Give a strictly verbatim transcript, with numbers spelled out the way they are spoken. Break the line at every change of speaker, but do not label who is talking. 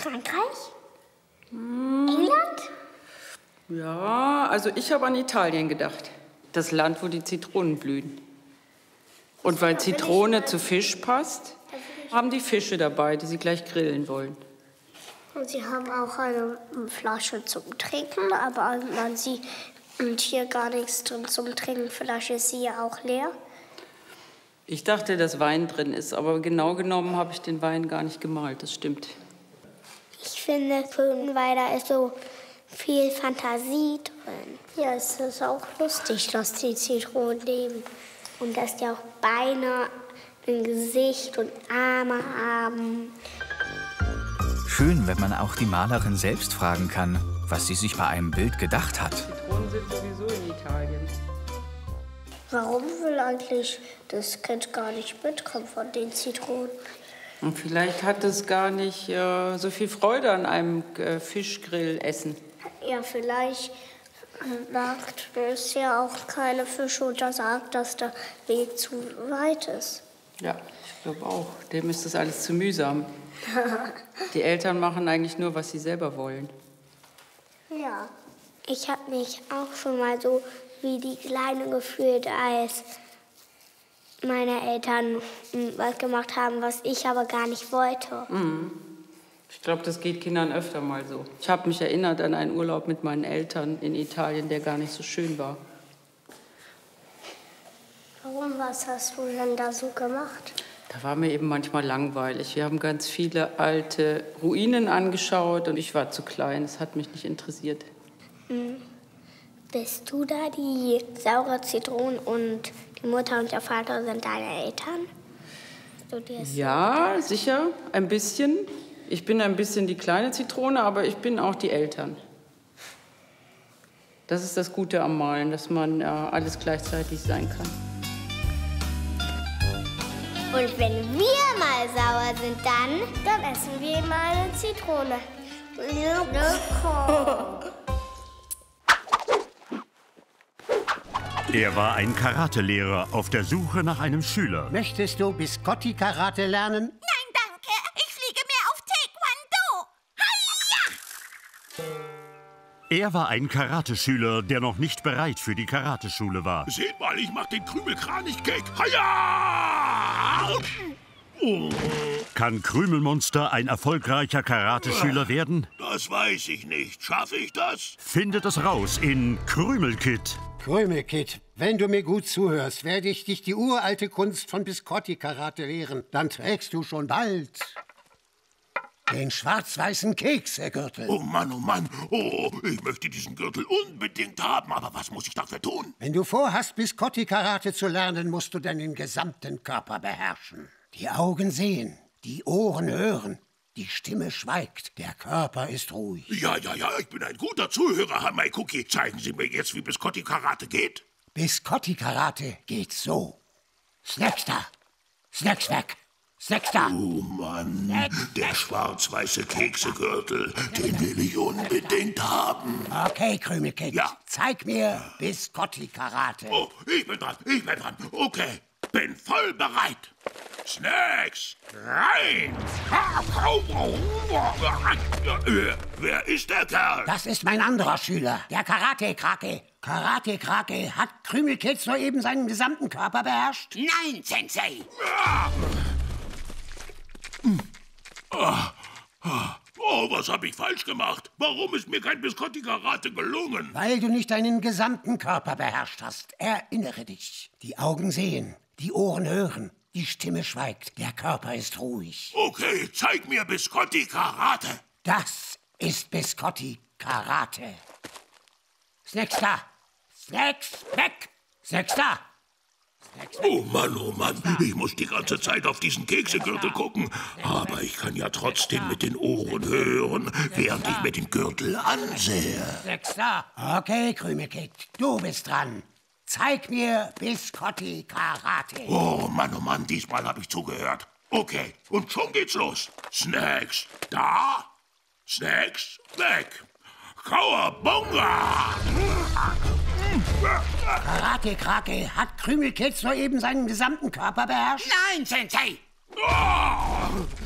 Frankreich? Hm. England?
Ja, also ich habe an Italien gedacht. Das Land, wo die Zitronen blühen. Und weil Zitrone zu Fisch passt, haben die Fische dabei, die sie gleich grillen wollen.
Und sie haben auch eine Flasche zum Trinken, aber man sieht hier gar nichts drin zum Trinken. Vielleicht ist sie ja auch leer.
Ich dachte, dass Wein drin ist, aber genau genommen habe ich den Wein gar nicht gemalt, das stimmt.
Ich finde, Grünweiler ist so viel Fantasie drin. Ja, es ist auch lustig, dass die Zitronen leben. Und dass die auch Beine, ein Gesicht und Arme haben.
Schön, wenn man auch die Malerin selbst fragen kann, was sie sich bei einem Bild gedacht hat.
Zitronen sind sowieso in Italien.
Warum will eigentlich das Kind gar nicht mitkommen von den Zitronen?
Und vielleicht hat es gar nicht äh, so viel Freude an einem äh, Fischgrillessen.
Ja, vielleicht mag es ja auch keine Fische und er sagt, dass der Weg zu weit ist.
Ja, ich glaube auch. Dem ist das alles zu mühsam. Die Eltern machen eigentlich nur, was sie selber wollen.
Ja, ich habe mich auch schon mal so wie die Kleine gefühlt, als meine Eltern was gemacht haben, was ich aber gar nicht wollte.
Mhm. Ich glaube, das geht Kindern öfter mal so. Ich habe mich erinnert an einen Urlaub mit meinen Eltern in Italien, der gar nicht so schön war.
Warum? Was hast du denn da so gemacht?
Da war mir eben manchmal langweilig. Wir haben ganz viele alte Ruinen angeschaut und ich war zu klein. Das hat mich nicht interessiert.
Mhm. Bist du da die saure Zitrone und die Mutter und der Vater sind deine Eltern?
Ja, sicher, ein bisschen. Ich bin ein bisschen die kleine Zitrone, aber ich bin auch die Eltern. Das ist das Gute am Malen, dass man äh, alles gleichzeitig sein kann.
Und wenn wir mal sauer sind, dann, dann essen wir mal eine Zitrone. Lecker.
Er war ein Karatelehrer auf der Suche nach einem Schüler.
Möchtest du Biscotti-Karate lernen?
Nein, danke. Ich fliege mehr auf Taekwondo. Hiya!
Er war ein Karateschüler, der noch nicht bereit für die Karateschule war.
Seht mal, ich mach den Krümelkranich-Cake. Hiya!
Oh. Kann Krümelmonster ein erfolgreicher Karateschüler werden?
Das weiß ich nicht. Schaffe ich das?
Findet es raus in Krümelkit.
Krümelkit, wenn du mir gut zuhörst, werde ich dich die uralte Kunst von Biscotti-Karate lehren. Dann trägst du schon bald den schwarz-weißen Keksegürtel.
Oh Mann, oh Mann. Oh, ich möchte diesen Gürtel unbedingt haben. Aber was muss ich dafür tun?
Wenn du vorhast, Biscotti-Karate zu lernen, musst du deinen gesamten Körper beherrschen. Die Augen sehen, die Ohren hören, die Stimme schweigt, der Körper ist ruhig.
Ja, ja, ja, ich bin ein guter Zuhörer, Herr Maikuki. Zeigen Sie mir jetzt, wie Biscotti-Karate geht.
Biscotti-Karate geht so. Snacks da, Snacks weg, Snacks da.
Oh Mann, der schwarz-weiße Keksegürtel, den will ich unbedingt haben.
Okay, Krümelkit,
ja.
Zeig mir Biscotti-Karate.
Oh, ich bin dran, ich bin dran. Okay, bin voll bereit. Snacks, rein! Wer ist der Kerl?
Das ist mein anderer Schüler, der Karate-Krake. Karate-Krake, hat Krümelkit soeben seinen gesamten Körper beherrscht?
Nein, Sensei!
Oh, was habe ich falsch gemacht? Warum ist mir kein Biscotti-Karate gelungen?
Weil du nicht deinen gesamten Körper beherrscht hast. Erinnere dich. Die Augen sehen, die Ohren hören. Die Stimme schweigt, der Körper ist ruhig.
Okay, zeig mir Biscotti-Karate.
Das ist Biscotti-Karate. Snacks da. Snacks weg. Snacks da. Snacks weg.
Oh Mann, oh Mann, ich muss die ganze Zeit auf diesen Keksegürtel gucken. Aber ich kann ja trotzdem mit den Ohren hören, während ich mir den Gürtel ansehe.
Snacks da. Okay, Krümelkit, du bist dran. Zeig mir Biscotti-Karate.
Oh Mann, oh Mann, diesmal habe ich zugehört. Okay, und schon geht's los. Snacks da, Snacks weg. Kawabunga!
Karate-Krake, hat Krümelkit soeben seinen gesamten Körper beherrscht?
Nein, Sensei!
Oh!